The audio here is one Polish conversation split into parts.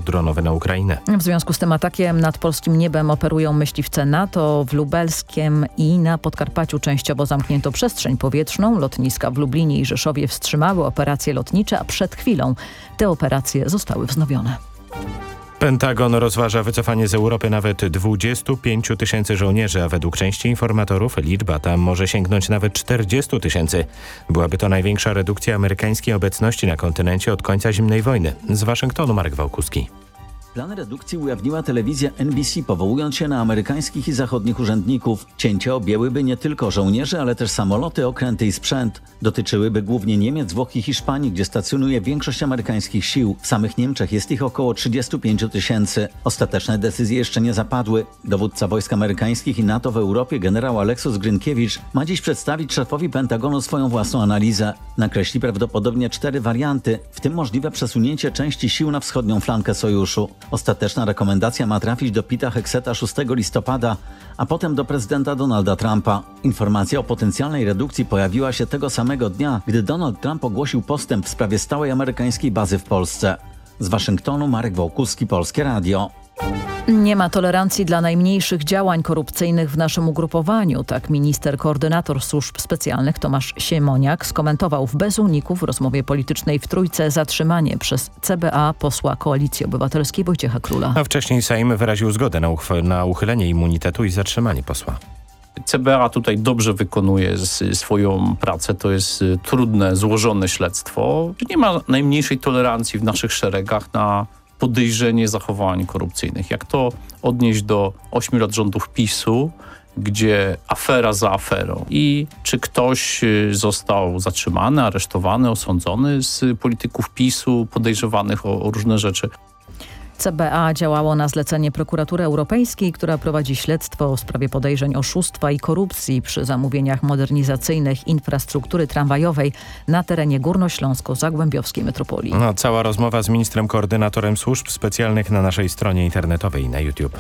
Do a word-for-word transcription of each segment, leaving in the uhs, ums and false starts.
dronowy na Ukrainę. W związku z tym atakiem nad polskim niebem operują myśliwce NATO. W Lubelskiem i na Podkarpaciu częściowo zamknięto przestrzeń powietrzną. Lotniska w Lublinie i Rzeszowie wstrzymały operacje lotnicze, a przed chwilą te operacje zostały wznowione. Pentagon rozważa wycofanie z Europy nawet dwudziestu pięciu tysięcy żołnierzy, a według części informatorów liczba ta może sięgnąć nawet czterdziestu tysięcy. Byłaby to największa redukcja amerykańskiej obecności na kontynencie od końca zimnej wojny. Z Waszyngtonu Marek Wałkuski. Plan redukcji ujawniła telewizja N B C, powołując się na amerykańskich i zachodnich urzędników. Cięcia objęłyby nie tylko żołnierzy, ale też samoloty, okręty i sprzęt. Dotyczyłyby głównie Niemiec, Włoch i Hiszpanii, gdzie stacjonuje większość amerykańskich sił. W samych Niemczech jest ich około trzydziestu pięciu tysięcy. Ostateczne decyzje jeszcze nie zapadły. Dowódca wojsk amerykańskich i NATO w Europie, generał Aleksus Grinkiewicz, ma dziś przedstawić szefowi Pentagonu swoją własną analizę. Nakreśli prawdopodobnie cztery warianty, w tym możliwe przesunięcie części sił na wschodnią flankę sojuszu. Ostateczna rekomendacja ma trafić do Pita Hegseta szóstego listopada, a potem do prezydenta Donalda Trumpa. Informacja o potencjalnej redukcji pojawiła się tego samego dnia, gdy Donald Trump ogłosił postęp w sprawie stałej amerykańskiej bazy w Polsce. Z Waszyngtonu Marek Wołkuski, Polskie Radio. Nie ma tolerancji dla najmniejszych działań korupcyjnych w naszym ugrupowaniu. Tak minister koordynator służb specjalnych Tomasz Siemoniak skomentował w Bez Uniku w rozmowie politycznej w Trójce zatrzymanie przez C B A posła Koalicji Obywatelskiej Wojciecha Króla. A wcześniej Sejm wyraził zgodę na, uchw- na uchylenie immunitetu i zatrzymanie posła. C B A tutaj dobrze wykonuje swoją pracę. To jest trudne, złożone śledztwo. Nie ma najmniejszej tolerancji w naszych szeregach na podejrzenie zachowań korupcyjnych. Jak to odnieść do ośmiu lat rządów PiSu, gdzie afera za aferą. I czy ktoś został zatrzymany, aresztowany, osądzony z polityków PiSu, podejrzewanych o, o różne rzeczy? C B A działało na zlecenie Prokuratury Europejskiej, która prowadzi śledztwo w sprawie podejrzeń oszustwa i korupcji przy zamówieniach modernizacyjnych infrastruktury tramwajowej na terenie górnośląsko-zagłębiowskiej metropolii. No, cała rozmowa z ministrem koordynatorem służb specjalnych na naszej stronie internetowej i na YouTube.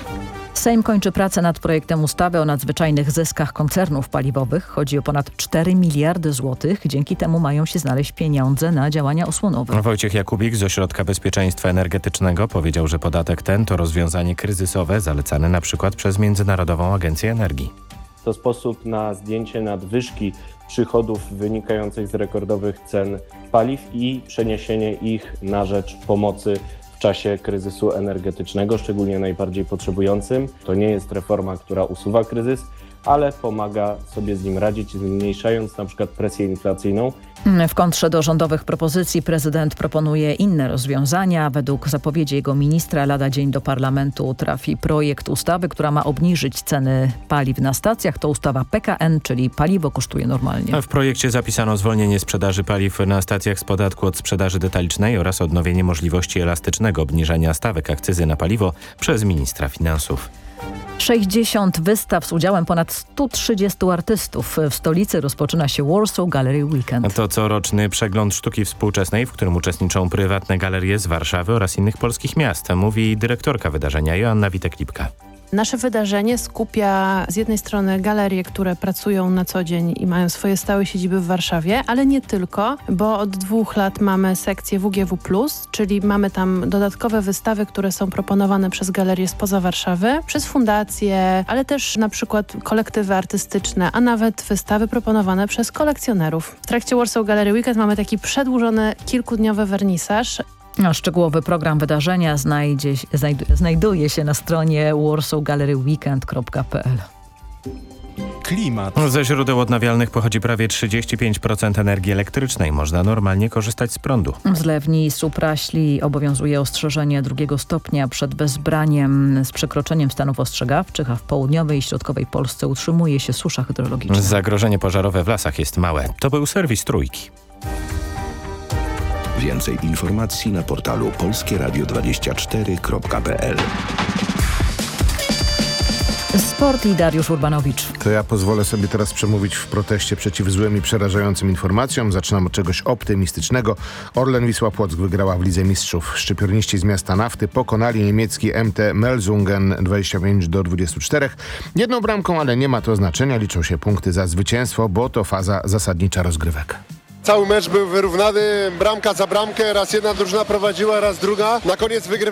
Sejm kończy pracę nad projektem ustawy o nadzwyczajnych zyskach koncernów paliwowych. Chodzi o ponad cztery miliardy złotych. Dzięki temu mają się znaleźć pieniądze na działania osłonowe. Wojciech Jakubik z Ośrodka Bezpieczeństwa Energetycznego powiedział, że podatek ten to rozwiązanie kryzysowe zalecane na przykład przez Międzynarodową Agencję Energii. To sposób na zdjęcie nadwyżki przychodów wynikających z rekordowych cen paliw i przeniesienie ich na rzecz pomocy w czasie kryzysu energetycznego, szczególnie najbardziej potrzebującym. To nie jest reforma, która usuwa kryzys, ale pomaga sobie z nim radzić, zmniejszając na przykład presję inflacyjną. W kontrze do rządowych propozycji prezydent proponuje inne rozwiązania. Według zapowiedzi jego ministra lada dzień do parlamentu trafi projekt ustawy, która ma obniżyć ceny paliw na stacjach. To ustawa P K N, czyli paliwo kosztuje normalnie. W projekcie zapisano zwolnienie sprzedaży paliw na stacjach z podatku od sprzedaży detalicznej oraz odnowienie możliwości elastycznego obniżenia stawek akcyzy na paliwo przez ministra finansów. sześćdziesiąt wystaw z udziałem ponad stu trzydziestu artystów. W stolicy rozpoczyna się Warsaw Gallery Weekend. To coroczny przegląd sztuki współczesnej, w którym uczestniczą prywatne galerie z Warszawy oraz innych polskich miast, mówi dyrektorka wydarzenia Joanna Witek-Lipka. Nasze wydarzenie skupia z jednej strony galerie, które pracują na co dzień i mają swoje stałe siedziby w Warszawie, ale nie tylko, bo od dwóch lat mamy sekcję W G W plus, czyli mamy tam dodatkowe wystawy, które są proponowane przez galerie spoza Warszawy, przez fundacje, ale też na przykład kolektywy artystyczne, a nawet wystawy proponowane przez kolekcjonerów. W trakcie Warsaw Gallery Weekend mamy taki przedłużony kilkudniowy wernisaż. No, szczegółowy program wydarzenia znajdzie, znajd- znajduje się na stronie warsaw gallery weekend kropka p l. Klimat. Ze źródeł odnawialnych pochodzi prawie trzydzieści pięć procent energii elektrycznej. Można normalnie korzystać z prądu. W Zlewni Supraśli obowiązuje ostrzeżenie drugiego stopnia przed wezbraniem z przekroczeniem stanów ostrzegawczych, a w południowej i środkowej Polsce utrzymuje się susza hydrologiczna. Zagrożenie pożarowe w lasach jest małe. To był serwis Trójki. Więcej informacji na portalu polskie radio dwadzieścia cztery kropka p l. Sport i Dariusz Urbanowicz. To ja pozwolę sobie teraz przemówić w proteście przeciw złym i przerażającym informacjom. Zaczynam od czegoś optymistycznego. Orlen Wisła Płock wygrała w Lidze Mistrzów. Szczypiorniści z miasta Nafty pokonali niemiecki M T Melsungen dwadzieścia pięć do dwudziestu czterech. Jedną bramką, ale nie ma to znaczenia. Liczą się punkty za zwycięstwo, bo to faza zasadnicza rozgrywek. Cały mecz był wyrównany, bramka za bramkę, raz jedna drużyna prowadziła, raz druga. Na koniec wygrywa